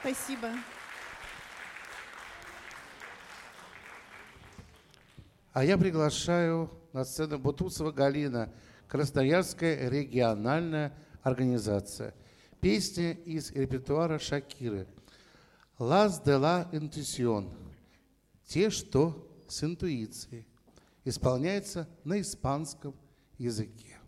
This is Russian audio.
Спасибо. А я приглашаю на сцену Бутусова Галина, Красноярская региональная организация. Песня из репертуара Шакиры. «Las de la intuición» – «Те, что с интуицией». Исполняется на испанском языке.